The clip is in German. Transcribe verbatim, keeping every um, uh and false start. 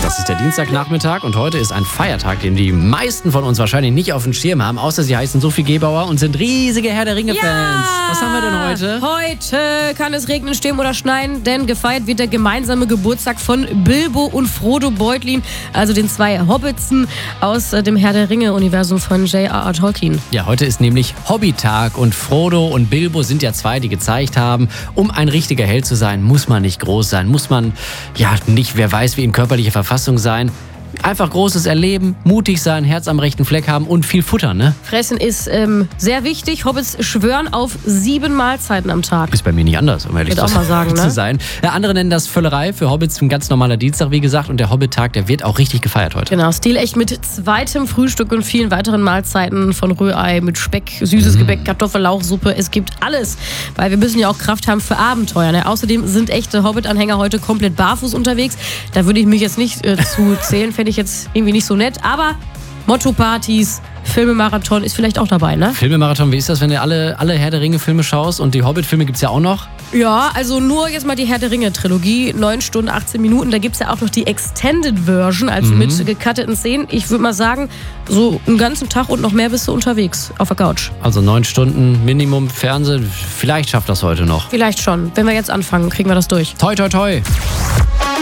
Es ist der Dienstagnachmittag und heute ist ein Feiertag, den die meisten von uns wahrscheinlich nicht auf dem Schirm haben, außer sie heißen Sophie Gebauer und sind riesige Herr der Ringe-Fans. Ja! Was haben wir denn heute? Heute kann es regnen, stürmen oder schneien, denn gefeiert wird der gemeinsame Geburtstag von Bilbo und Frodo Beutlin, also den zwei Hobbitsen aus dem Herr der Ringe-Universum von J R R. Tolkien. Ja, heute ist nämlich Hobbytag und Frodo und Bilbo sind ja zwei, die gezeigt haben, um ein richtiger Held zu sein, muss man nicht groß sein, muss man ja nicht, wer weiß, wie in körperlicher Verfassung sein. Einfach Großes erleben, mutig sein, Herz am rechten Fleck haben und viel futtern, ne? Fressen ist ähm, sehr wichtig. Hobbits schwören auf sieben Mahlzeiten am Tag. Ist bei mir nicht anders, um ehrlich Würde auch mal sagen, zu ne? sein. Ja, andere nennen das Völlerei. Für Hobbits ein ganz normaler Dienstag, wie gesagt. Und der Hobbittag, der wird auch richtig gefeiert heute. Genau, stilecht mit zweitem Frühstück und vielen weiteren Mahlzeiten von Rührei mit Speck, süßes Mhm. Gebäck, Kartoffellauchsuppe. Es gibt alles, weil wir müssen ja auch Kraft haben für Abenteuer. Ne? Außerdem sind echte Hobbit-Anhänger heute komplett barfuß unterwegs. Da würde ich mich jetzt nicht äh, zu zählen, fände ich jetzt irgendwie nicht so nett. Aber Motto-Partys, Filmemarathon ist vielleicht auch dabei, ne? Filmemarathon, wie ist das, wenn du alle, alle Herr der Ringe-Filme schaust? Und die Hobbit-Filme gibt es ja auch noch. Ja, also nur jetzt mal die Herr der Ringe-Trilogie, neun Stunden, achtzehn Minuten. Da gibt es ja auch noch die Extended Version, also Mhm. mit gecutteten Szenen. Ich würde mal sagen, so einen ganzen Tag und noch mehr bist du unterwegs auf der Couch. Also neun Stunden Minimum Fernsehen. Vielleicht schafft das heute noch. Vielleicht schon. Wenn wir jetzt anfangen, kriegen wir das durch. Toi, toi, toi.